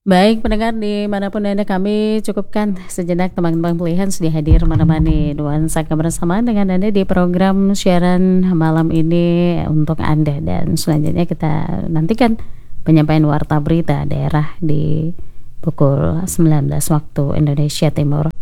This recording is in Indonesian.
Baik pendengar dimanapun Anda, kami cukupkan sejenak teman-teman pilihan sudah hadir menemani nuansa kebersamaan dengan Anda di program siaran malam ini untuk Anda. Dan selanjutnya kita nantikan penyampaian warta berita daerah di pukul 19 waktu Indonesia Timur.